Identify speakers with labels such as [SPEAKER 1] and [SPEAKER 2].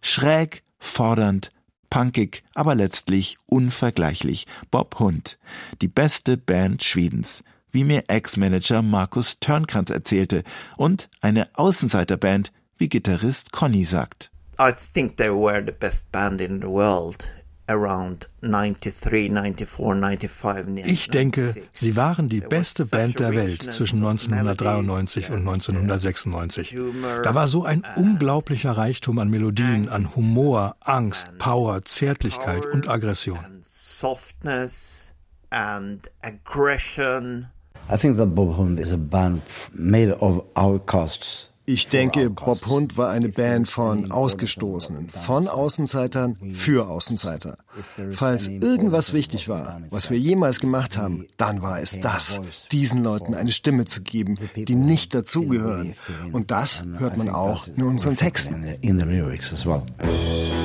[SPEAKER 1] Schräg, fordernd, punkig, aber letztlich unvergleichlich. Bob Hund, die beste Band Schwedens, wie mir Ex-Manager Markus Törnkranz erzählte, und eine Außenseiterband, wie Gitarrist Conny sagt.
[SPEAKER 2] I think they were the best band in the world.
[SPEAKER 3] Ich denke, sie waren die beste Band der Welt zwischen 1993 und 1996. Da war so ein unglaublicher Reichtum an Melodien, an Humor, Angst, Power, Zärtlichkeit und Aggression.
[SPEAKER 4] I think that Bob Hund is a band made of outcasts.
[SPEAKER 5] Ich denke, Bob Hund war eine Band von Ausgestoßenen, von Außenseitern für Außenseiter. Falls irgendwas wichtig war, was wir jemals gemacht haben, dann war es das, diesen Leuten eine Stimme zu geben, die nicht dazugehören. Und das hört man auch in unseren Texten.
[SPEAKER 4] In the lyrics as well.